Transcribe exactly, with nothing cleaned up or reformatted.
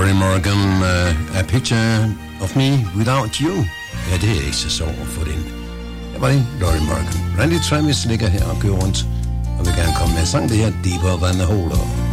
Lorrie Morgan, uh, A Picture of Me Without You. Ja, det er ikke så sjovt at få det ind. Det var det, Lorrie Morgan. Randy Travis ligger her og kører rundt, og vil gerne komme med sang det her Deeper Than the Hole.